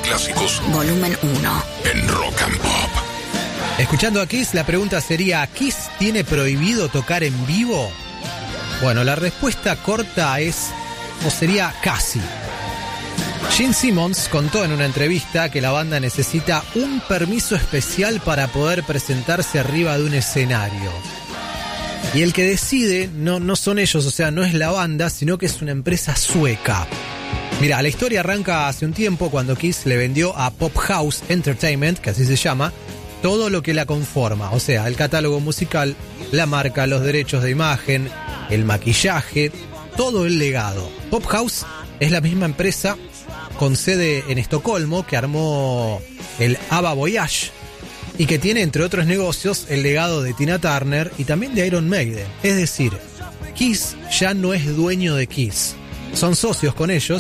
clásicos. Volumen 1. En Rock and Pop. Escuchando a Kiss, la pregunta sería: ¿Kiss tiene prohibido tocar en vivo? Bueno, la respuesta corta es, o sería casi. Gene Simmons contó en una entrevista que la banda necesita un permiso especial para poder presentarse arriba de un escenario. Y el que decide no son ellos, o sea, no es la banda, sino que es una empresa sueca. Mira, la historia arranca hace un tiempo cuando Kiss le vendió a Pop House Entertainment, que así se llama, todo lo que la conforma, o sea, el catálogo musical, la marca, los derechos de imagen, el maquillaje, todo el legado. Pop House es la misma empresa con sede en Estocolmo que armó el ABBA Voyage y que tiene, entre otros negocios, el legado de Tina Turner y también de Iron Maiden. Es decir, Kiss ya no es dueño de Kiss. Son socios con ellos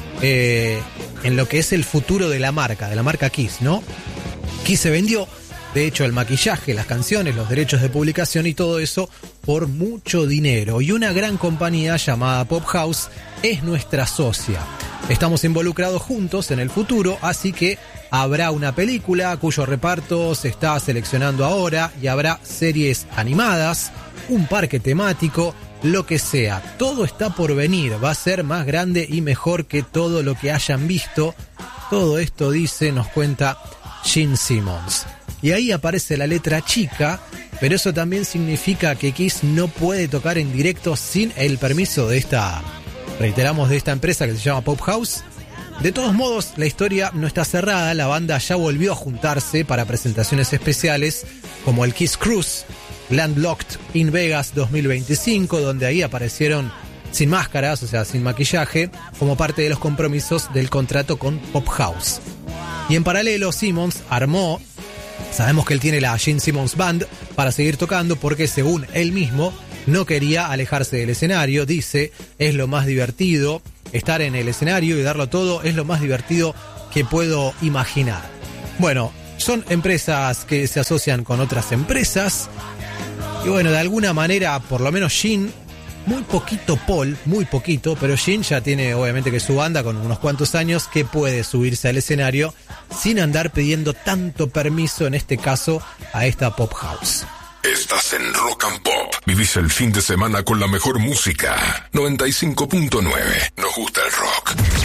en lo que es el futuro de la marca Kiss, ¿no? Kiss se vendió, de hecho, el maquillaje, las canciones, los derechos de publicación y todo eso por mucho dinero. Y una gran compañía llamada Pop House es nuestra socia. Estamos involucrados juntos en el futuro, así que habrá una película cuyo reparto se está seleccionando ahora y habrá series animadas, un parque temático, lo que sea. Todo está por venir, va a ser más grande y mejor que todo lo que hayan visto. Todo esto nos cuenta Gene Simmons. Y ahí aparece la letra chica, pero eso también significa que Kiss no puede tocar en directo sin el permiso de esta empresa que se llama Pop House. De todos modos, la historia no está cerrada, la banda ya volvió a juntarse para presentaciones especiales como el Kiss Cruise, Landlocked in Vegas 2025, donde ahí aparecieron sin máscaras, o sea, sin maquillaje, como parte de los compromisos del contrato con Pop House. Y en paralelo, Simmons sabemos que él tiene la Gene Simmons Band para seguir tocando porque, según él mismo, no quería alejarse del escenario. Dice, es lo más divertido, estar en el escenario y darlo todo es lo más divertido que puedo imaginar. Bueno, son empresas que se asocian con otras empresas y bueno, de alguna manera, por lo menos Gene, muy poquito Paul, muy poquito, pero Gene ya tiene obviamente que su banda con unos cuantos años que puede subirse al escenario sin andar pidiendo tanto permiso, en este caso, a esta Pop House. Estás en Rock and Pop. Vivís el fin de semana con la mejor música. 95.9. Nos gusta el rock.